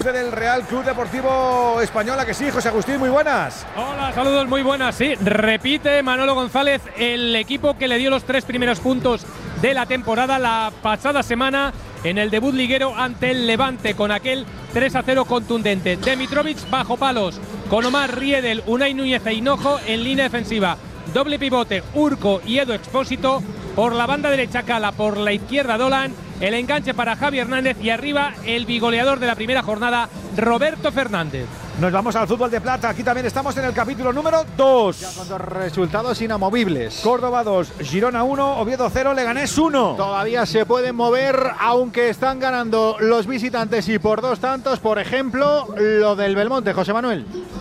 11 del Real Club Deportivo Español, ¿a que sí, José Agustín? Muy buenas. Hola, saludos, muy buenas. Sí, repite Manolo González, el equipo que le dio los 3 primeros puntos de la temporada la pasada semana en el debut liguero ante el Levante, con aquel 3-0 contundente. Dimitrovic bajo palos, con Omar Riedel, Unai Núñez e Hinojo en línea defensiva. Doble pivote, Urco y Edu Expósito. Por la banda derecha Cala, por la izquierda Dolan. El enganche para Javi Hernández y arriba el bigoleador de la primera jornada, Roberto Fernández. Nos vamos al fútbol de plata. Aquí también estamos en el capítulo número 2. Ya con 2 resultados inamovibles. Córdoba 2, Girona 1, Oviedo 0, Leganés 1. Todavía se pueden mover, aunque están ganando los visitantes y por 2 tantos. Por ejemplo, lo del Belmonte, José Manuel.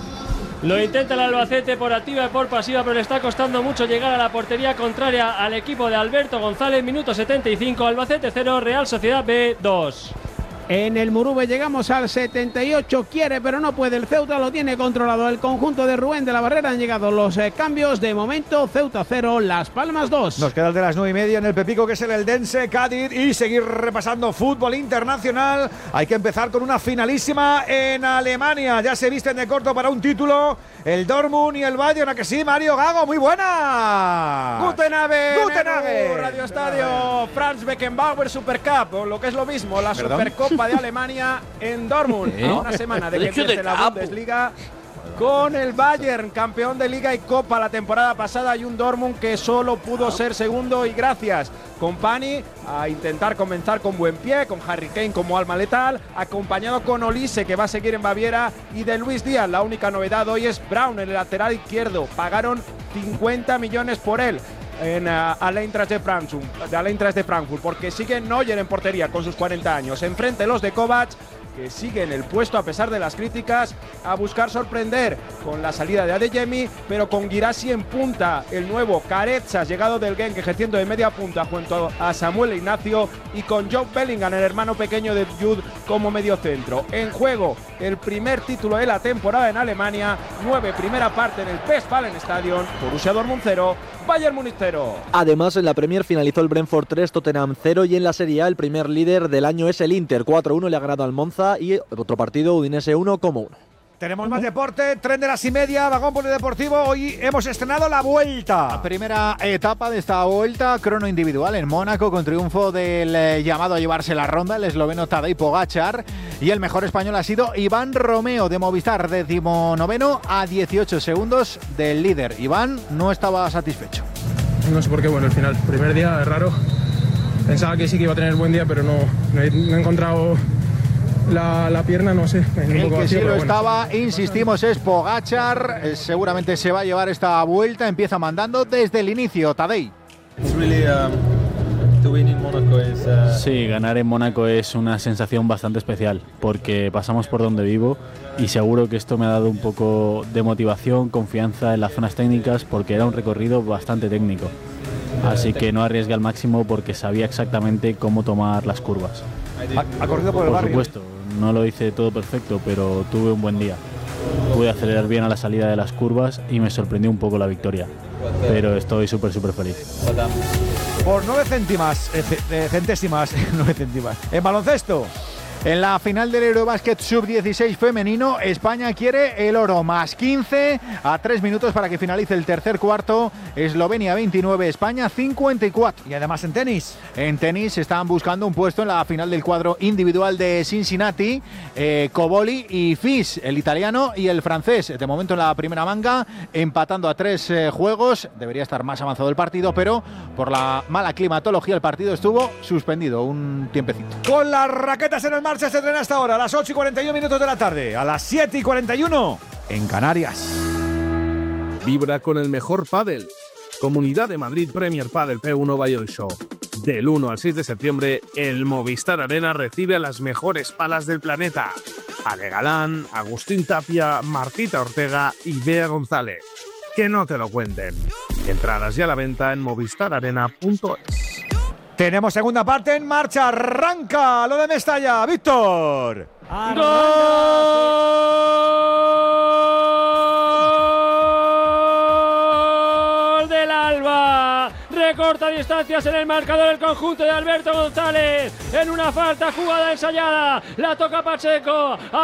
Lo intenta el Albacete por activa y por pasiva, pero le está costando mucho llegar a la portería contraria al equipo de Alberto González. Minuto 75, Albacete 0, Real Sociedad B 2. En el Murube llegamos al 78, quiere pero no puede, el Ceuta lo tiene controlado, el conjunto de Rubén de la Barrera. Han llegado los cambios, de momento Ceuta 0, Las Palmas 2. Nos queda el de las 9:30 en el Pepico, que es el Eldense Cádiz, y seguir repasando fútbol internacional. Hay que empezar con una finalísima en Alemania, ya se visten de corto para un título el Dortmund y el Bayern, ¿a que sí? Mario Gago, muy buena. Guten Abend, Guten Abend. Radio Estadio Franz Beckenbauer Super Cup, o lo que es lo mismo, la Supercopa de Alemania en Dortmund. A una semana de que empiece la Bundesliga, con el Bayern, campeón de Liga y Copa la temporada pasada, y un Dortmund que solo pudo ser segundo, y gracias Kompany a intentar comenzar con buen pie, con Harry Kane como alma letal, acompañado con Olise, que va a seguir en Baviera, y de Luis Díaz. La única novedad hoy es Brown, en el lateral izquierdo. Pagaron 50 millones por él en al Eintracht de Frankfurt, porque sigue Neuer en portería con sus 40 años. Enfrente los de Kovac, que sigue en el puesto a pesar de las críticas, a buscar sorprender con la salida de Adeyemi, pero con Guirassy en punta, el nuevo Carezas, llegado del Genk, ejerciendo de media punta junto a Samuel Ignacio, y con Joe Bellingham, el hermano pequeño de Jude, como medio centro. En juego el primer título de la temporada en Alemania, 9 primera parte en el Westfalenstadion, Borussia Dortmund 0, Bayern Múnich 0. Además, en la Premier finalizó el Brentford 3, Tottenham 0, y en la Serie A el primer líder del año es el Inter, 4-1 le ha ganado al Monza, y otro partido, Udinese 1 como 1. Tenemos más deporte, tren de las y media, vagón polideportivo. Hoy hemos estrenado la vuelta. La primera etapa de esta vuelta, crono individual en Mónaco, con triunfo del llamado a llevarse la ronda, el esloveno Tadej Pogačar. Y el mejor español ha sido Iván Romeo, de Movistar, 19º, a 18 segundos del líder. Iván no estaba satisfecho. No sé por qué, bueno, el final, primer día es raro. Pensaba que sí que iba a tener buen día, pero no he encontrado la pierna, no sé. El poco que vacío, sí lo estaba, insistimos, es Pogačar. Seguramente se va a llevar esta vuelta. Empieza mandando desde el inicio, Tadej. Sí, ganar en Mónaco es una sensación bastante especial, porque pasamos por donde vivo y seguro que esto me ha dado un poco de motivación, confianza en las zonas técnicas, porque era un recorrido bastante técnico. Así que no arriesgué al máximo porque sabía exactamente cómo tomar las curvas. Ha corrido por el barrio. Por supuesto, no lo hice todo perfecto, pero tuve un buen día. Pude acelerar bien a la salida de las curvas y me sorprendió un poco la victoria. Pero estoy súper feliz. Por 9 centésimas, 9 céntimas. En baloncesto. En la final del Eurobasket Sub-16 femenino, España quiere el oro, más 15 a 3 minutos para que finalice el tercer cuarto. Eslovenia 29, España 54. Y además en tenis. En tenis están buscando un puesto en la final del cuadro individual de Cincinnati. Coboli y Fis, el italiano y el francés. De momento en la primera manga, empatando a 3 juegos. Debería estar más avanzado el partido, pero por la mala climatología el partido estuvo suspendido un tiempecito. Con las raquetas en el marcha se entrena hasta ahora, a las 8:41 de la tarde, a las 7:41 en Canarias. Vibra con el mejor pádel. Comunidad de Madrid Premier Padel P1 Valladolid Show. Del 1 al 6 de septiembre, el Movistar Arena recibe a las mejores palas del planeta. Ale Galán, Agustín Tapia, Martita Ortega y Bea González. Que no te lo cuenten. Entradas ya a la venta en movistararena.es. Tenemos segunda parte en marcha, arranca lo de Mestalla, Víctor. ¡Gol del Alba! Recorta distancias en el marcador el conjunto de Alberto González en una falta, jugada ensayada, la toca Pacheco.